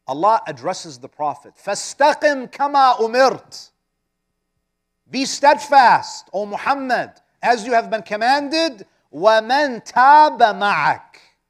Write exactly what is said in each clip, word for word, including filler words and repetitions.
Allah addresses the Prophet. فَاسْتَقِمْ كَمَا أُمِرْتَ. Be steadfast, O Muhammad, as you have been commanded. وَمَنْ تَابَ مَعَكَ.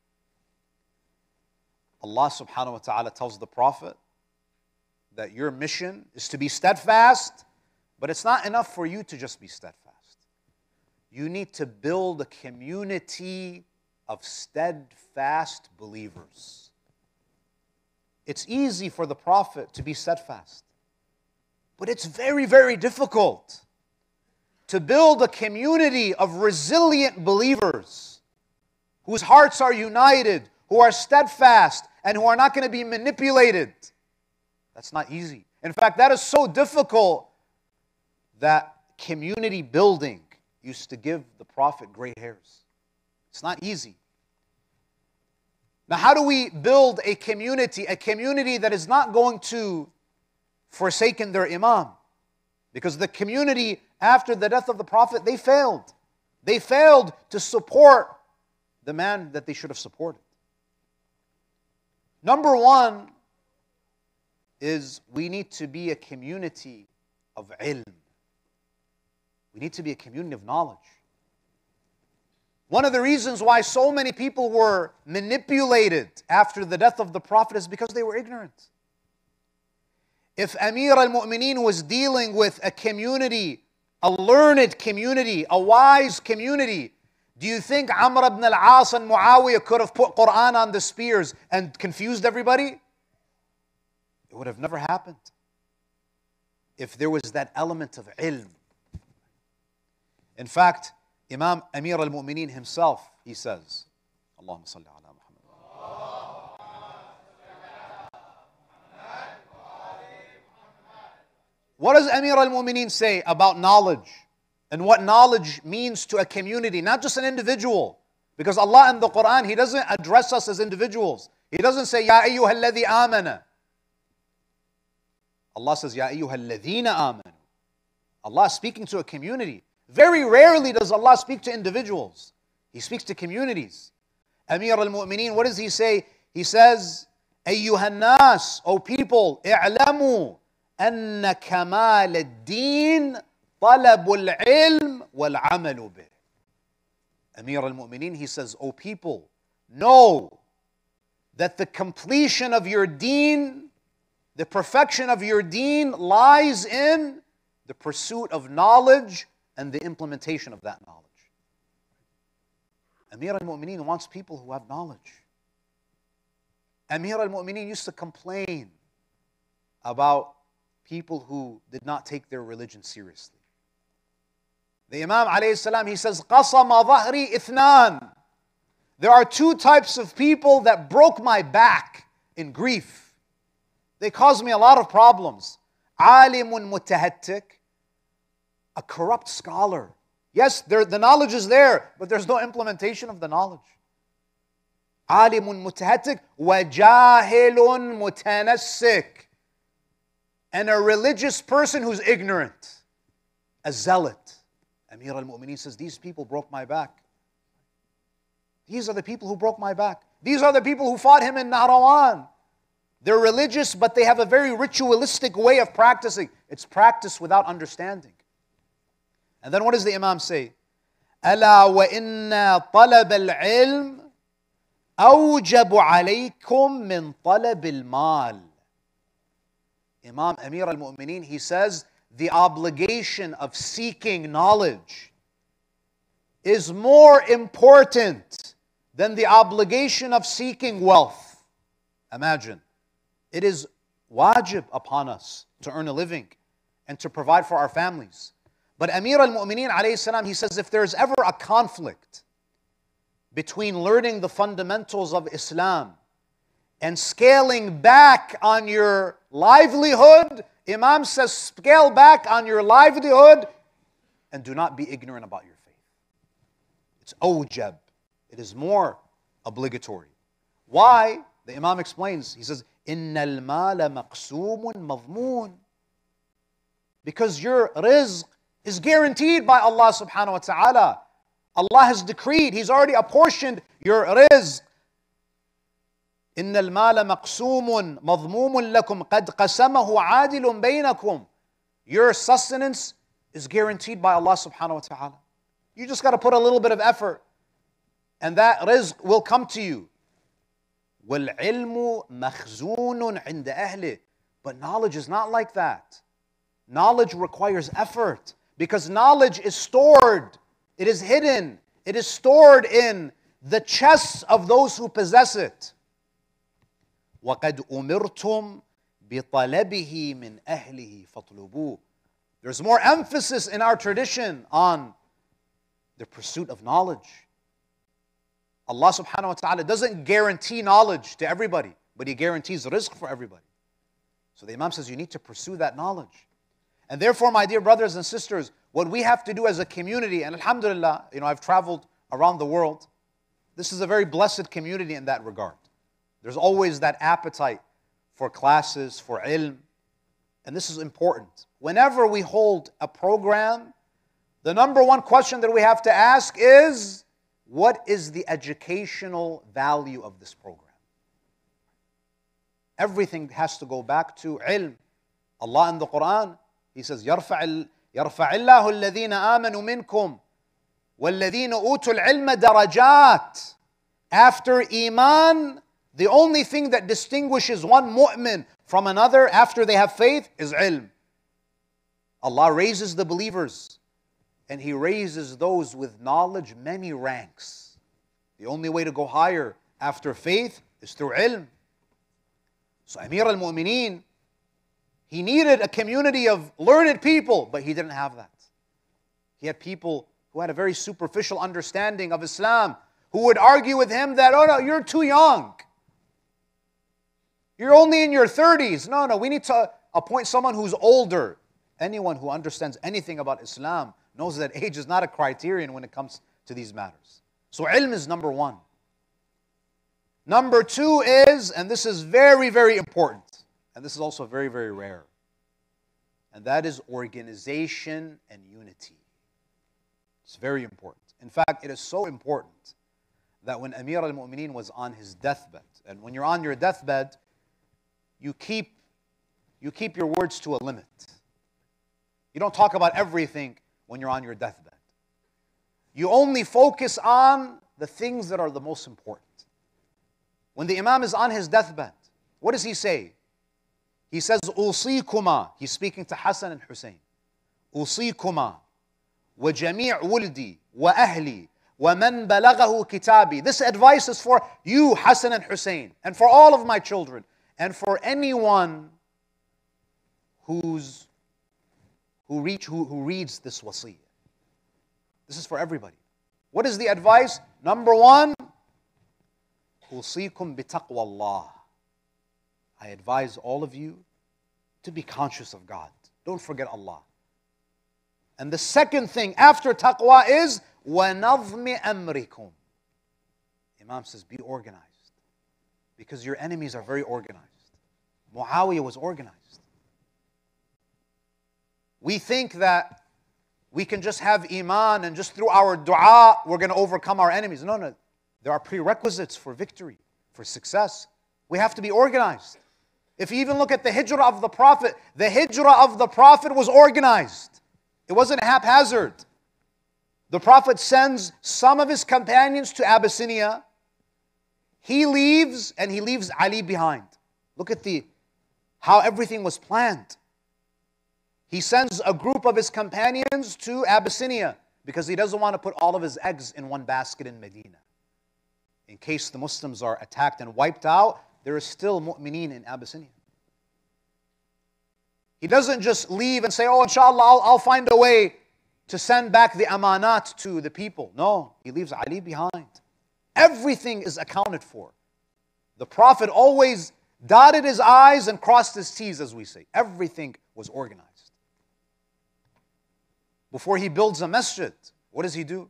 Allah subhanahu wa ta'ala tells the Prophet that your mission is to be steadfast, but it's not enough for you to just be steadfast. You need to build a community of steadfast believers. It's easy for the Prophet to be steadfast, but it's very, very difficult to build a community of resilient believers whose hearts are united, who are steadfast, and who are not going to be manipulated. That's not easy. In fact, that is so difficult that community building used to give the Prophet gray hairs. It's not easy. Now, how do we build a community, a community that is not going to forsaken their Imam? Because the community after the death of the Prophet, they failed. They failed to support the man that they should have supported. Number one is we need to be a community of ilm. We need to be a community of knowledge. One of the reasons why so many people were manipulated after the death of the Prophet is because they were ignorant. If Amir al-Mu'mineen was dealing with a community, a learned community, a wise community, do you think Amr ibn al-As and Muawiyah could have put Quran on the spears and confused everybody? It would have never happened if there was that element of ilm. In fact, Imam Amir al-Mu'mineen himself, he says, Allahumma salli ala Muhammad. What does Amir al-Mu'mineen say about knowledge and what knowledge means to a community, not just an individual? Because Allah in the Quran, He doesn't address us as individuals. He doesn't say, Ya ayyuha alladhi amana. Allah says, Ya ayyuha alladhina amanu. Allah is speaking to a community. Very rarely does Allah speak to individuals. He speaks to communities. Amir al-Mu'mineen, what does he say? He says, Ayyuhan nas, O people, i'lamu anna kamal ad-din talabul ilm wal amalu bih. Amir al-Mu'mineen, he says, O people, know that the completion of your deen, the perfection of your deen lies in the pursuit of knowledge and the implementation of that knowledge. Amir al-Mu'mineen wants people who have knowledge. Amir al-Mu'mineen used to complain about people who did not take their religion seriously. The Imam alayhi salam, he says, قَصَمَ ظَهْرِي إِثْنَانِ. There are two types of people that broke my back in grief. They caused me a lot of problems. عَالِمٌ مُتَهَتِّكٌ, a corrupt scholar. Yes, there, the knowledge is there, but there's no implementation of the knowledge. عَالِمٌ مُتَهَتِّكٌ وَجَاهِلٌ مُتَنَسِّكٌ, and a religious person who's ignorant, a zealot. Amir al-Mu'mineen says, these people broke my back. These are the people who broke my back. These are the people who fought him in Nahrawan. They're religious, but they have a very ritualistic way of practicing. It's practice without understanding. And then what does the Imam say? أَلَا وَإِنَّا طَلَبَ الْعِلْمِ أَوْجَبُ عَلَيْكُمْ مِنْ طَلَبِ الْمَالِ. Imam Amir al-Mu'mineen, he says, the obligation of seeking knowledge is more important than the obligation of seeking wealth. Imagine, it is wajib upon us to earn a living and to provide for our families. But Amir al-Mu'mineen alayhi salam, he says, if there's ever a conflict between learning the fundamentals of Islam and scaling back on your livelihood, Imam says, scale back on your livelihood and do not be ignorant about your faith. It's awjab. It is more obligatory. Why? The Imam explains. He says, إِنَّ الْمَالَ مَقْسُومٌ مَضْمُونٌ. Because your rizq is guaranteed by Allah subhanahu wa ta'ala. Allah has decreed, He's already apportioned your rizq. إن المال مقسوم مضموم لكم قد قسمه عادل بينكم. Your sustenance is guaranteed by Allah subhanahu wa ta'ala. You just got to put a little bit of effort and that rizq will come to you. وَالْعِلْمُ مَخْزُونٌ عِنْدَ أَهْلِهِ. But knowledge is not like that. Knowledge requires effort because knowledge is stored. It is hidden. It is stored in the chests of those who possess it. وَقَدْ أُمِرْتُمْ بِطَلَبِهِ مِنْ أَهْلِهِ فَاطْلُبُوهُ. There's more emphasis in our tradition on the pursuit of knowledge. Allah subhanahu wa ta'ala doesn't guarantee knowledge to everybody, but He guarantees rizq for everybody. So the Imam says you need to pursue that knowledge. And therefore, my dear brothers and sisters, what we have to do as a community, and alhamdulillah, you know, I've traveled around the world. This is a very blessed community in that regard. There's always that appetite for classes, for ilm. And this is important. Whenever we hold a program, the number one question that we have to ask is, what is the educational value of this program? Everything has to go back to ilm. Allah in the Quran, He says, يَرْفَعِ يَرْفَعِ اللَّهُ الَّذِينَ آمَنُوا مِنْكُمْ وَالَّذِينَ أُوتُوا الْعِلْمَ دَرَجَاتٍ. After Iman, the only thing that distinguishes one mu'min from another after they have faith is ilm. Allah raises the believers and He raises those with knowledge many ranks. The only way to go higher after faith is through ilm. So Amir al-Mu'mineen, he needed a community of learned people, but he didn't have that. He had people who had a very superficial understanding of Islam, who would argue with him that, oh no, you're too young. You're only in your thirties. No, no, we need to appoint someone who's older. Anyone who understands anything about Islam knows that age is not a criterion when it comes to these matters. So ilm is number one. Number two is, and this is very, very important, and this is also very, very rare, and that is organization and unity. It's very important. In fact, it is so important that when Amir al-Mu'mineen was on his deathbed, and when you're on your deathbed, you keep, you keep your words to a limit. You don't talk about everything when you're on your deathbed. You only focus on the things that are the most important. When the Imam is on his deathbed, what does he say? He says, أُوصِيكُمَا. He's speaking to Hassan and Hussein. أُوصِيكُمَا وَجَمِيعُ وُلْدِي وَأَهْلِي وَمَنْ بَلَغَهُ كِتَابِي. This advice is for you, Hassan and Hussein, and for all of my children, and for anyone who's, who, reach, who, who reads this wasiyah. This is for everybody. What is the advice? Number one, أُوصِيكُمْ بِتَقْوَى اللَّهِ. I advise all of you to be conscious of God. Don't forget Allah. And the second thing after taqwa is وَنَظْمِ أَمْرِكُمْ. Imam says, be organized. Because your enemies are very organized. Muawiyah was organized. We think that we can just have iman and just through our dua we're going to overcome our enemies. No, no. There are prerequisites for victory, for success. We have to be organized. If you even look at the hijrah of the Prophet, the hijrah of the Prophet was organized. It wasn't haphazard. The Prophet sends some of his companions to Abyssinia. He leaves and he leaves Ali behind. Look at the how everything was planned. He sends a group of his companions to Abyssinia because he doesn't want to put all of his eggs in one basket in Medina. In case the Muslims are attacked and wiped out, there is still mu'mineen in Abyssinia. He doesn't just leave and say, oh, inshallah, I'll, I'll find a way to send back the amanat to the people. No, he leaves Ali behind. Everything is accounted for. The Prophet always dotted his I's and crossed his T's, as we say. Everything was organized. Before he builds a masjid, what does he do?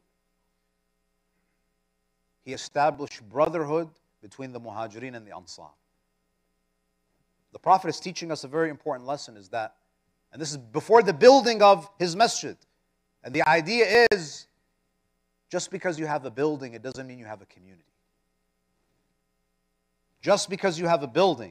He established brotherhood between the Muhajirin and the Ansar. The Prophet is teaching us a very important lesson is that, and this is before the building of his masjid, and the idea is, just because you have a building, it doesn't mean you have a community. just because you have a building